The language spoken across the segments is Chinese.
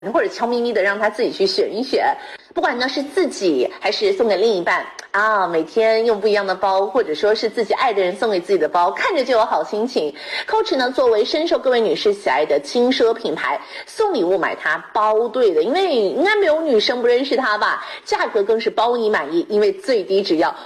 或者悄咪咪的让他自己去选一选。不管呢是自己还是送给另一半啊，每天用不一样的包，或者说是自己爱的人送给自己的包，看着就有好心情。Coach 呢作为深受各位女士喜爱的轻奢品牌，送礼物买它包对的，因为应该没有女生不认识它吧。价格更是包你满意，因为最低只要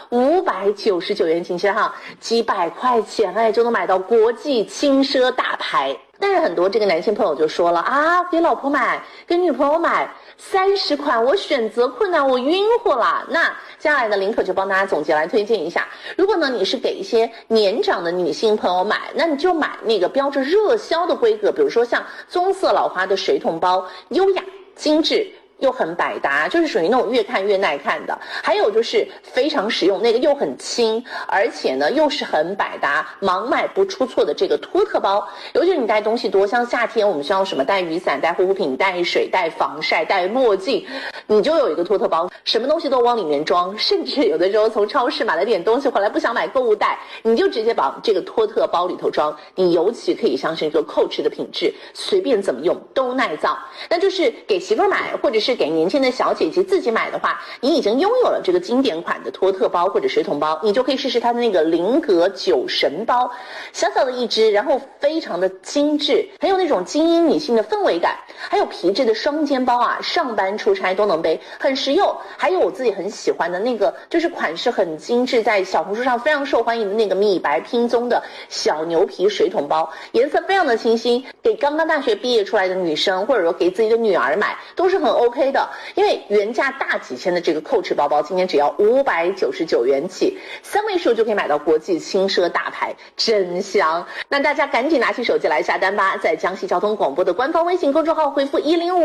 599元，请哈，几百块钱就能买到国际轻奢大牌。但是很多这个男性朋友就说了啊，给老婆买，给女朋友买30款，我选择困难，我晕乎了。那接下来呢，林可就帮大家总结来推荐一下。如果呢你是给一些年长的女性朋友买，那你就买那个标着热销的规格，比如说像棕色老花的水桶包，优雅精致又很百搭，就是属于那种越看越耐看的。还有就是非常实用，那个又很轻，而且呢又是很百搭，盲买不出错的这个托特包。尤其是你带东西多，像夏天我们需要什么带雨伞、带护肤品、带水、带防晒、带墨镜，你就有一个托特包，什么东西都往里面装。甚至有的时候从超市买了点东西回来不想买购物袋，你就直接把这个托特包里头装。你尤其可以相信这个 Coach 的品质，随便怎么用都耐造。那就是给媳妇买，或者是给年轻的小姐姐自己买的话，你已经拥有了这个经典款的托特包或者水桶包，你就可以试试它的那个菱格酒神包，小小的一只，然后非常的精致，很有那种精英女性的氛围感。还有皮质的双肩包啊，上班出差都能背，很实用。还有我自己很喜欢的那个，就是款式很精致，在小红书上非常受欢迎的那个米白拼棕的小牛皮水桶包，颜色非常的清新，给刚刚大学毕业出来的女生，或者说给自己的女儿买都是很 OK 的。因为原价大几千的这个 Coach 包包，今天只要599元起，3位数就可以买到国际轻奢大牌，真香。那大家赶紧拿起手机来下单吧，在江西交通广播的官方微信公众号回复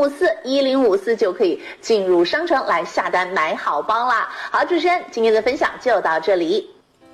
1054就可以进入商城来下单买好包啦。好，主持人今天的分享就到这里。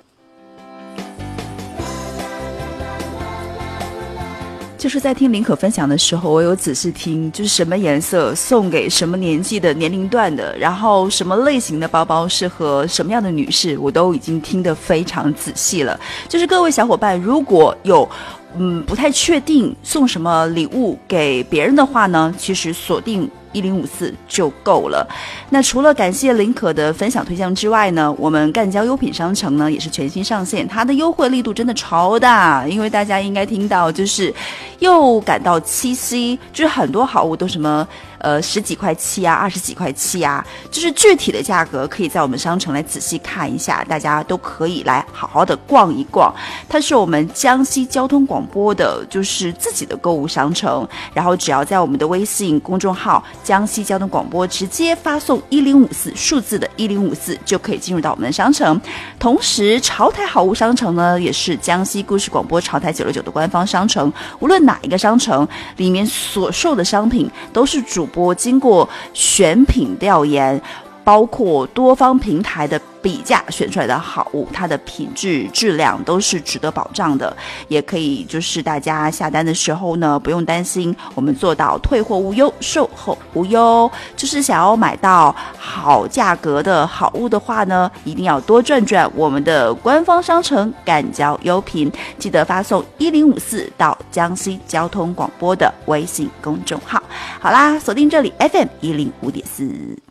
就是在听林可分享的时候，我有仔细听，就是什么颜色送给什么年纪的年龄段的，然后什么类型的包包适合什么样的女士，我都已经听得非常仔细了。就是各位小伙伴，如果有不太确定送什么礼物给别人的话呢，其实锁定1054就够了。那除了感谢林可的分享推荐之外呢，我们赣交优品商城呢也是全新上线，它的优惠力度真的超大。因为大家应该听到，就是又赶到七夕，就是很多好物都什么10几块7啊，20几块7啊，就是具体的价格可以在我们商城来仔细看一下，大家都可以来好好的逛一逛。它是我们江西交通广播的就是自己的购物商城，然后只要在我们的微信公众号江西交通广播直接发送1054数字的1054就可以进入到我们的商城。同时潮台好物商城呢也是江西故事广播潮台969的官方商城，无论哪一个商城里面所售的商品都是主播经过选品调研，包括多方平台的比价选出来的好物，它的品质质量都是值得保障的。也可以就是大家下单的时候呢不用担心，我们做到退货无忧售后无忧。就是想要买到好价格的好物的话呢，一定要多转转我们的官方商城赣交优品，记得发送1054到江西交通广播的微信公众号。好啦，锁定这里 FM105.4。